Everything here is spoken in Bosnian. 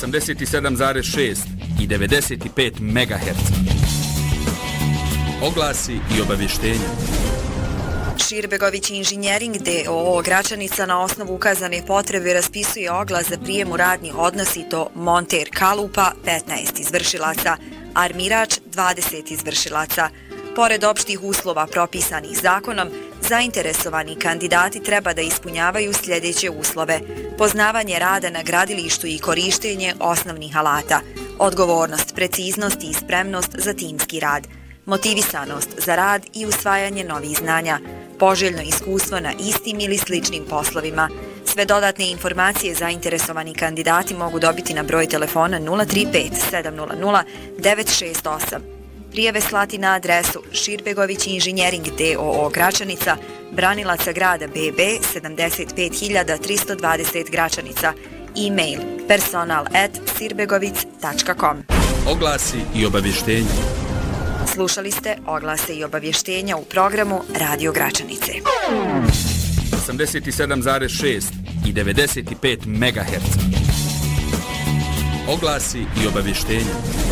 87,6 i 95 MHz. Oglasi i obavještenja. Širbegović Inženjering d.o.o. Gračanica na osnovu ukazane potrebe raspisuje oglas za prijem u radni odnos i to monter kalupa 15 izvršilaca, armirač 20 izvršilaca. Pored opštih uslova propisanih zakonom, zainteresovani kandidati treba da ispunjavaju sljedeće uslove: poznavanje rada na gradilištu i korištenje osnovnih alata, odgovornost, preciznost i spremnost za timski rad, motivisanost za rad i usvajanje novih znanja, poželjno iskustvo na istim ili sličnim poslovima. Sve dodatne informacije zainteresovani kandidati mogu dobiti na broj telefona 035 700 968. Prijave slati na adresu Širbegović Inženjering d.o.o. Gračanica, Branilaca grada BB 75320 Gračanica, e-mail personal@sirbegovic.com. Oglasi i obavještenja. Slušali ste oglase i obavještenja u programu Radio Gračanice. 87,6 i 95 MHz. Oglasi i obavještenja.